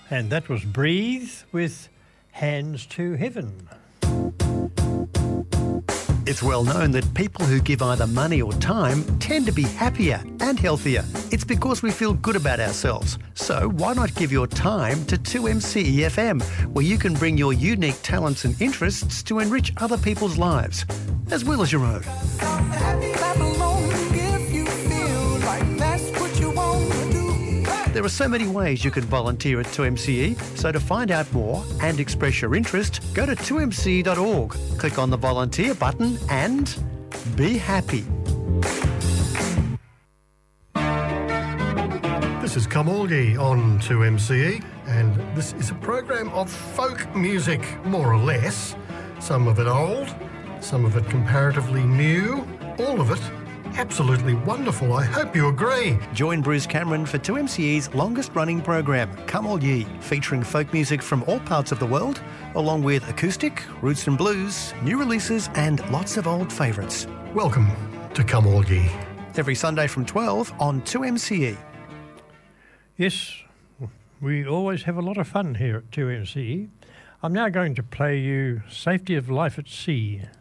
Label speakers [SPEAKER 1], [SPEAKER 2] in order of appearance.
[SPEAKER 1] And that was Breathe with Hands to Heaven.
[SPEAKER 2] It's well known that people who give either money or time tend to be happier and healthier. It's because we feel good about ourselves. So why not give your time to 2MCE-FM, where you can bring your unique talents and interests to enrich other people's lives, as well as your own. There are so many ways you can volunteer at 2MCE, so to find out more and express your interest, go to 2mce.org, click on the volunteer button and be happy.
[SPEAKER 3] This is Kamolgi on 2MCE, and this is a program of folk music, more or less. Some of it old, some of it comparatively new, all of it absolutely wonderful. I hope you agree.
[SPEAKER 2] Join Bruce Cameron for 2MCE's longest-running program, Come All Ye, featuring folk music from all parts of the world, along with acoustic, roots and blues, new releases and lots of old favourites.
[SPEAKER 3] Welcome to Come All Ye.
[SPEAKER 2] Every Sunday from 12 on 2MCE.
[SPEAKER 1] Yes, we always have a lot of fun here at 2MCE. I'm now going to play you Safety of Life at Sea.